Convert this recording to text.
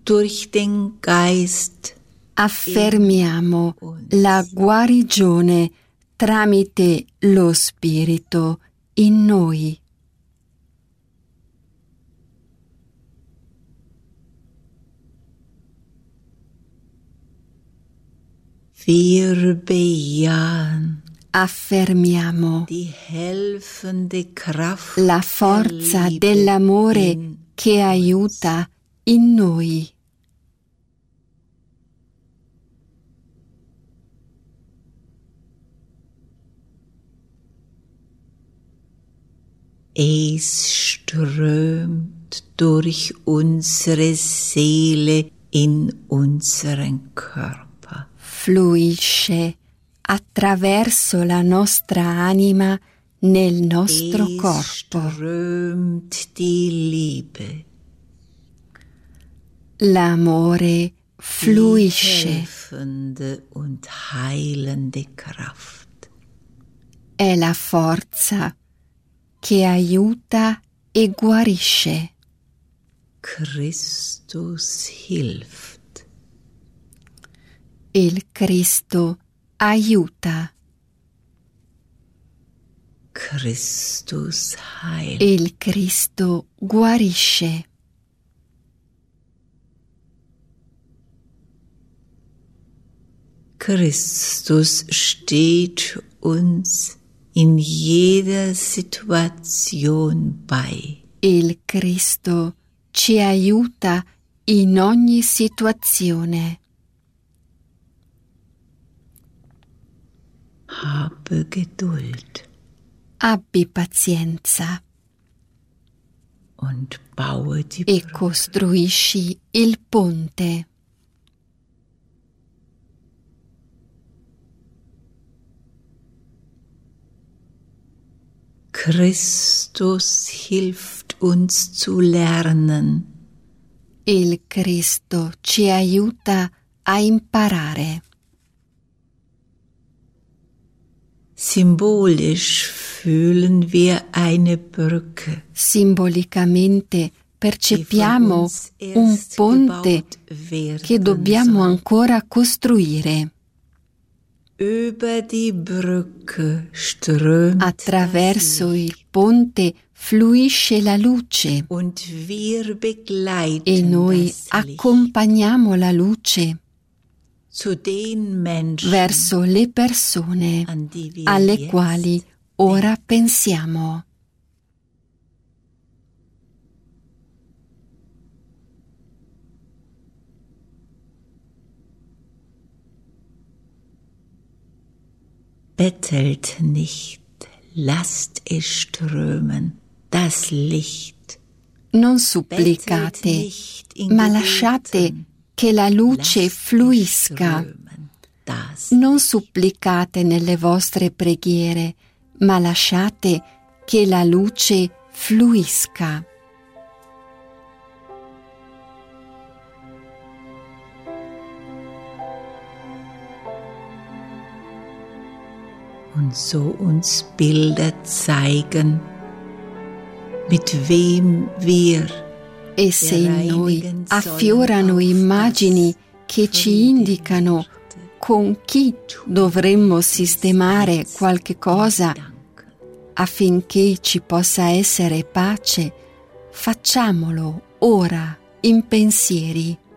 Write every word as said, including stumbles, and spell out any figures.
durch den Geist. Affermiamo la guarigione tramite lo Spirito in noi. Wir bejahen Affermiamo die helfende Kraft la forza der Liebe dell'amore in che aiuta in noi. Es strömt durch unsere Seele in unseren Körper. Fluisce attraverso la nostra anima nel nostro Es corpo. strömt die Liebe, L'amore die fluisce, helfende und heilende Kraft. è la forza che aiuta e guarisce. Christus hilft. Il Cristo aiuta. Christus heilt. Il Cristo guarisce. Christus steht uns in jeder Situation bei. Il Cristo ci aiuta in ogni situazione. Habe Geduld Abbi pazienza und baue die e Brücke. costruisci il ponte. Christus hilft uns zu lernen. Il Cristo ci aiuta a imparare. Symbolisch fühlen wir eine Brücke, Simbolicamente percepiamo uns erst un ponte gebaut werden che dobbiamo soll. ancora costruire. Über die Brücke strömt Attraverso das il Licht ponte fluisce la luce und wir begleiten e noi das Licht accompagniamo la luce zu den Menschen, verso le persone an die wir alle jetzt quali ora pensiamo. Bettelt nicht, lasst es strömen, das Licht. Non Bettelt supplicate, nicht in ma Gebeten, lasciate che la luce lasst es fluisca. strömen, das Non supplicate nelle vostre preghiere, ma lasciate che la luce fluisca. und so uns Bilder zeigen, mit wem wir E se in noi affiorano immagini che ci indicano con chi dovremmo sistemare qualche cosa affinché ci possa essere pace, facciamolo ora in pensieri.